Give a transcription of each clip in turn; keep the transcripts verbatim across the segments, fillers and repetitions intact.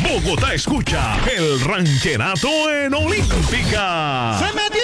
Bogotá escucha el rancherato en Olímpica. ¡Se metió!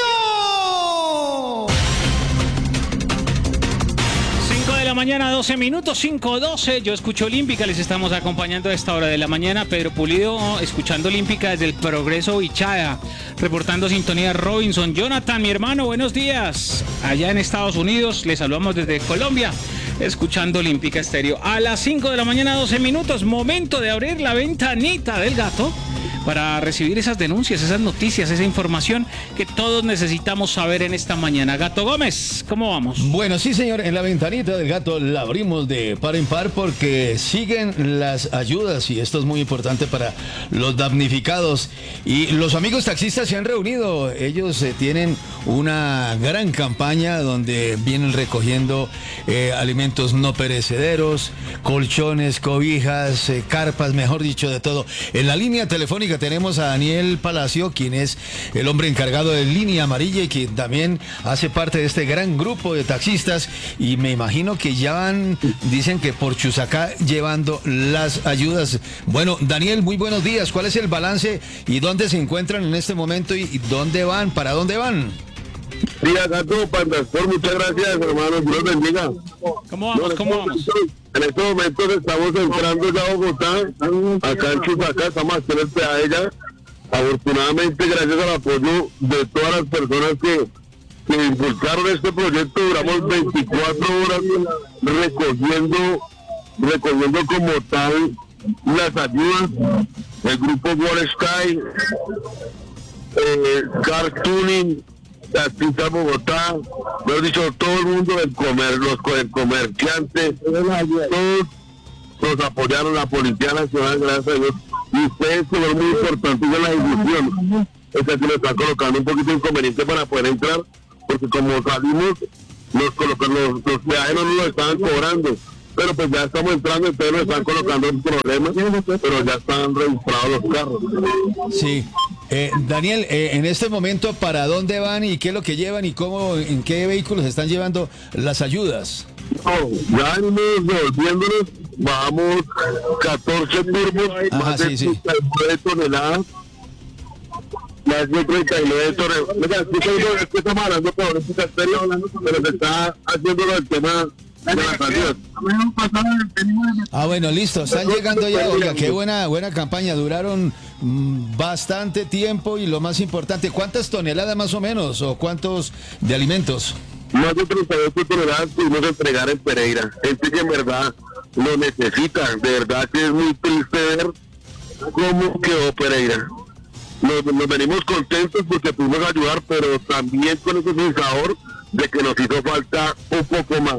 cinco de la mañana, doce minutos, cinco doce. Yo escucho Olímpica, les estamos acompañando a esta hora de la mañana. Pedro Pulido escuchando Olímpica desde el Progreso Bichada. Reportando sintonía Robinson. Jonathan, mi hermano, buenos días. Allá en Estados Unidos, les saludamos desde Colombia. Escuchando Olímpica Estéreo. A las cinco de la mañana, doce minutos. Momento de abrir la ventanita del gato para recibir esas denuncias, esas noticias, esa información que todos necesitamos saber en esta mañana. Gato Gómez, ¿cómo vamos? Bueno, sí, señor, en la ventanita del gato la abrimos de par en par porque siguen las ayudas y esto es muy importante para los damnificados. Y los amigos taxistas se han reunido. Ellos eh, tienen una gran campaña donde vienen recogiendo eh, alimentos no perecederos, colchones, cobijas, eh, carpas, mejor dicho, de todo. En la línea telefónica tenemos a Daniel Palacio, quien es el hombre encargado de Línea Amarilla y quien también hace parte de este gran grupo de taxistas. Y me imagino que ya van, dicen que por Chusacá, llevando las ayudas. Bueno, Daniel, muy buenos días. ¿Cuál es el balance y dónde se encuentran en este momento y, y dónde van? ¿Para dónde van? Sí, Gato, Pandastor, muchas gracias, hermano. Dios bendiga. ¿Cómo vamos? No, ¿Cómo vamos? En estos momentos estamos entrando ya a Bogotá, acá en Chusacá, estamos haciendo el peaje ya. Afortunadamente, gracias al apoyo de todas las personas que, que impulsaron este proyecto, duramos veinticuatro horas recogiendo, recogiendo como tal las ayudas. El grupo Wall Sky, eh, Car Tuning, Taxistas Bogotá, mejor dicho, todo el mundo del comer, los el comerciantes, todos nos apoyaron, la Policía Nacional, gracias a Dios, y ustedes fueron muy importantes en la difusión. Es que nos están colocando un poquito de inconveniente para poder entrar, porque como salimos, nos colocan los, los peajes no nos lo estaban cobrando, pero pues ya estamos entrando, entonces nos están colocando un problema, pero ya están registrados los carros. Sí. Eh, Daniel, eh, en este momento, ¿para dónde van y qué es lo que llevan y cómo, en qué vehículos están llevando las ayudas? No, ya venimos devolviéndonos, bajamos catorce turbos, Ajá, más de sí, sí. treinta y nueve toneladas, más de treinta y nueve toneladas. Mira, sí, pero es que estamos hablando por este castello, pero se está haciendo el tema de las ayudas. Ah, bueno, listo, están llegando ya. Oiga, qué buena, buena campaña. Duraron mm, bastante tiempo y lo más importante, ¿cuántas toneladas más o menos o cuántos de alimentos? Más de treinta y ocho toneladas pudimos entregar en Pereira. Gente que en verdad lo necesita. De verdad que es muy triste ver cómo quedó Pereira. Nos, nos venimos contentos porque pudimos ayudar, pero también con ese sabor de que nos hizo falta un poco más.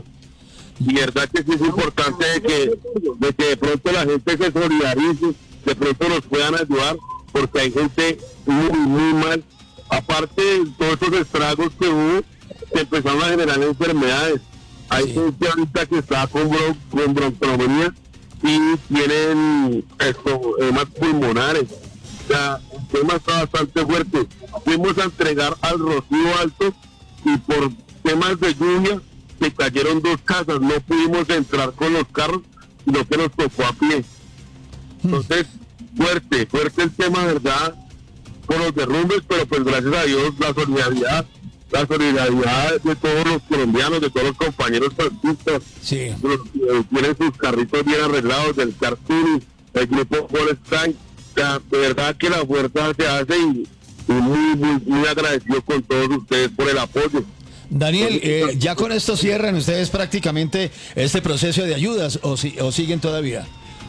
Y verdad que sí es importante de que, de que de pronto la gente se solidarice, de pronto nos puedan ayudar, porque hay gente muy, muy mal. Aparte de todos esos estragos que hubo, se empezaron a generar enfermedades. Hay Sí. gente ahorita que está con, bron con bronconomía y tienen esto, más pulmonares. O sea, el tema está bastante fuerte. Fuimos a entregar al Rocío Alto y por temas de lluvia se cayeron dos casas, no pudimos entrar con los carros, sino que nos tocó a pie. Entonces, fuerte, fuerte el tema, ¿verdad? Con los derrumbes, pero pues gracias a Dios la solidaridad, la solidaridad de todos los colombianos, de todos los compañeros taxistas, Sí. los que tienen sus carritos bien arreglados, del Cartoon, el grupo Wall Sky. O sea, de verdad que la fuerza se hace y, y muy, muy, muy agradecido con todos ustedes por el apoyo. Daniel, eh, ya con esto cierran ustedes prácticamente este proceso de ayudas o, si, o siguen todavía.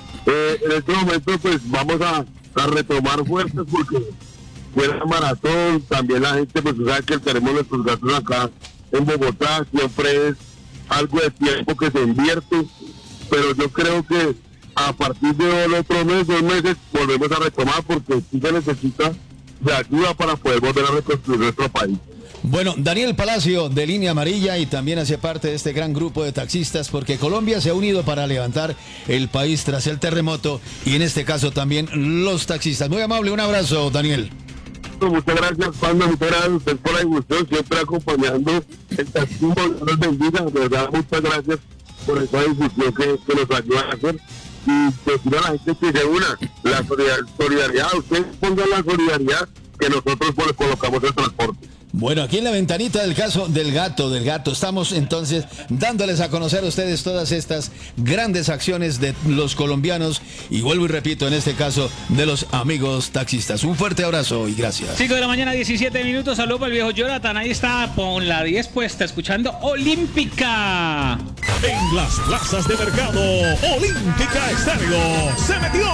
Eh, en este momento pues vamos a, a retomar fuerzas porque fue la maratón, también la gente pues sabe que tenemos nuestros gastos acá en Bogotá, siempre es algo de tiempo que se invierte, pero yo creo que a partir del otro mes, dos meses, volvemos a retomar porque sí se necesita de ayuda para poder volver a reconstruir nuestro país. Bueno, Daniel Palacio de Línea Amarilla y también hace parte de este gran grupo de taxistas porque Colombia se ha unido para levantar el país tras el terremoto y en este caso también los taxistas. Muy amable, un abrazo, Daniel. Muchas gracias, Panda, muchas gracias a usted por la difusión, siempre acompañando el taxismo, Dios los bendiga, de verdad, muchas gracias por esa difusión que, que nos ayuda a hacer y decirle a la gente que se una. La solidaridad, ustedes pongan la solidaridad que nosotros pues, colocamos el transporte. Bueno, aquí en la ventanita del caso del gato, del gato, estamos entonces dándoles a conocer a ustedes todas estas grandes acciones de los colombianos y vuelvo y repito, en este caso, de los amigos taxistas. Un fuerte abrazo y gracias. cinco de la mañana, diecisiete minutos. Saludos para el viejo Jonathan. Ahí está, con la diez puesta, escuchando Olímpica. En las plazas de mercado, Olímpica Estéreo se metió.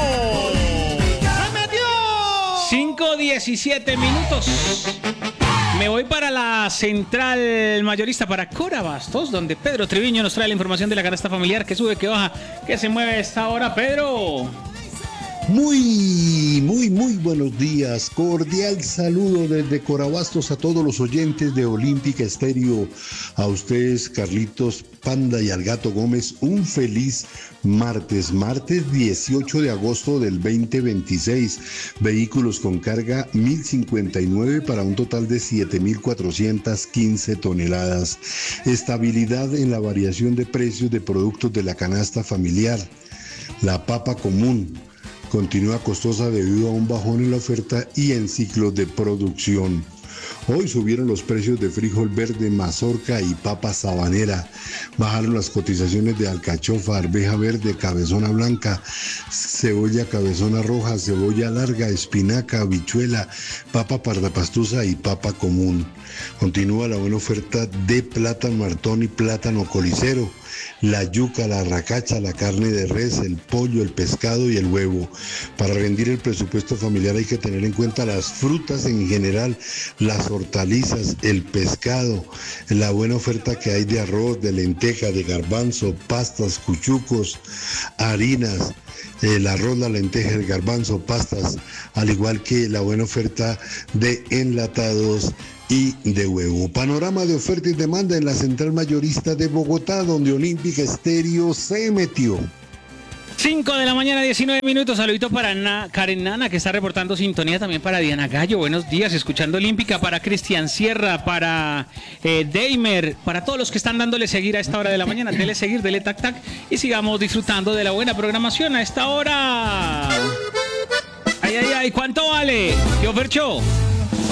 cinco diecisiete minutos. Me voy para la central mayorista, para Corabastos, donde Pedro Triviño nos trae la información de la canasta familiar que sube, que baja, que se mueve a esta hora. Pedro. Muy, muy, muy buenos días. Cordial saludo desde Corabastos a todos los oyentes de Olímpica Estéreo. A ustedes, Carlitos Panda y al Gato Gómez, un feliz martes. Martes dieciocho de agosto del veinte veintiséis. Vehículos con carga mil cincuenta y nueve para un total de siete mil cuatrocientas quince toneladas. Estabilidad en la variación de precios de productos de la canasta familiar. La papa común continúa costosa debido a un bajón en la oferta y en ciclos de producción. Hoy subieron los precios de frijol verde, mazorca y papa sabanera. Bajaron las cotizaciones de alcachofa, arveja verde, cabezona blanca, cebolla cabezona roja, cebolla larga, espinaca, habichuela, papa pardapastusa y papa común. Continúa la buena oferta de plátano martón y plátano colicero, la yuca, la racacha, la carne de res, el pollo, el pescado y el huevo. Para rendir el presupuesto familiar hay que tener en cuenta las frutas en general, las hortalizas, el pescado, la buena oferta que hay de arroz, de lenteja, de garbanzo, pastas, cuchucos, harinas, el arroz, la lenteja, el garbanzo, pastas, al igual que la buena oferta de enlatados y de huevo. Panorama de oferta y demanda en la central mayorista de Bogotá, donde Olímpica Estéreo se metió. cinco de la mañana, diecinueve minutos. Saludito para Na, Karen Nana, que está reportando sintonía. También para Diana Gallo. Buenos días, escuchando Olímpica. Para Cristian Sierra, para eh, Deimer, para todos los que están dándole seguir a esta hora de la mañana. Dele seguir, dele tac tac. Y sigamos disfrutando de la buena programación a esta hora. Ay, ay, ay, ¿cuánto vale? ¿Qué oferchó?